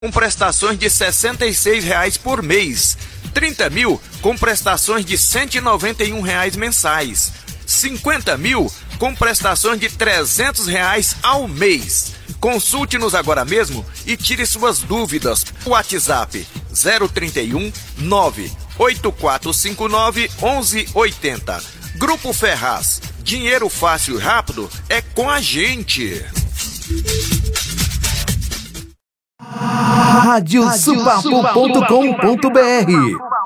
com prestações de R$ 66 por mês. 30 mil com prestações de R$ 191 mensais. 50 mil com prestações de R$ 300 ao mês. Consulte-nos agora mesmo e tire suas dúvidas. WhatsApp 031 98459 1180. Grupo Ferraz. Dinheiro fácil e rápido é com a gente. Radiosupapo.com.br